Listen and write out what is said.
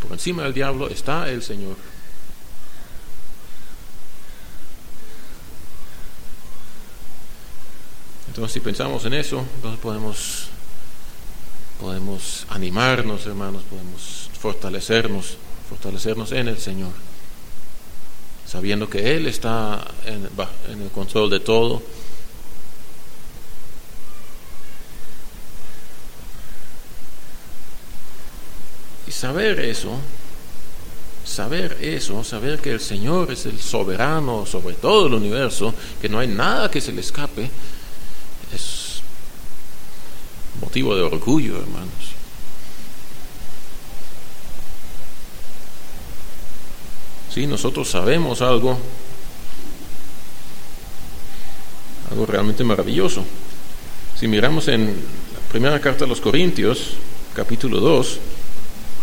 Por encima del diablo está el Señor. Entonces, si pensamos en eso, entonces podemos animarnos, hermanos, podemos fortalecernos en el Señor, sabiendo que Él está en el control de todo. Y saber que el Señor es el soberano sobre todo el universo, que no hay nada que se le escape, es motivo de orgullo, hermanos. Sí, nosotros sabemos algo realmente maravilloso. Si miramos en la primera carta a los Corintios, capítulo 2,